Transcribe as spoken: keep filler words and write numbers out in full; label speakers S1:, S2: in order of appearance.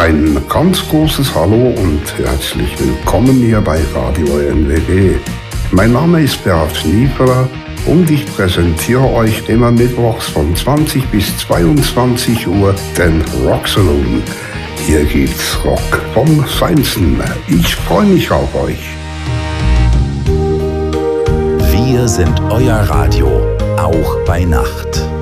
S1: Ein ganz großes Hallo und herzlich willkommen hier bei Radio N W G. Mein Name ist Beat Schnieferer und ich präsentiere euch immer mittwochs von zwanzig bis zweiundzwanzig Uhr den Rock Saloon. Hier gibt's Rock vom Feinsten. Ich freue mich auf euch.
S2: Wir sind euer Radio, auch bei Nacht.